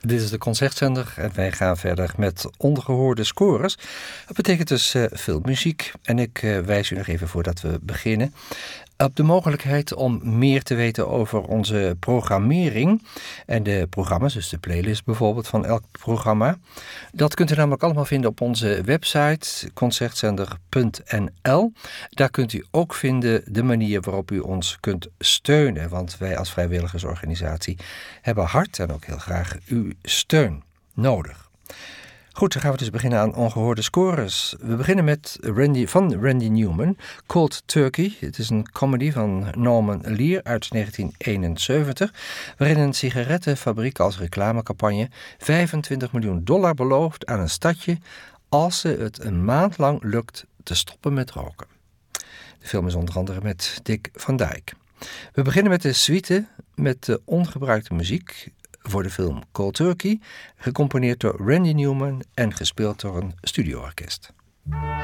Dit is de Concertzender en wij gaan verder met ongehoorde scores. Dat betekent dus veel muziek. En ik wijs u nog even voordat we beginnen op de mogelijkheid om meer te weten over onze programmering en de programma's, dus de playlist bijvoorbeeld van elk programma. Dat kunt u namelijk allemaal vinden op onze website concertzender.nl. Daar kunt u ook vinden de manier waarop u ons kunt steunen, want wij als vrijwilligersorganisatie hebben hard en ook heel graag uw steun nodig. Goed, dan gaan we dus beginnen aan ongehoorde scores. We beginnen met Randy Newman, Cold Turkey. Het is een comedy van Norman Lear uit 1971... waarin een sigarettenfabriek als reclamecampagne $25 miljoen belooft aan een stadje als ze het een maand lang lukt te stoppen met roken. De film is onder andere met Dick Van Dyke. We beginnen met de suite met de ongebruikte muziek voor de film Cold Turkey, gecomponeerd door Randy Newman en gespeeld door een studioorkest.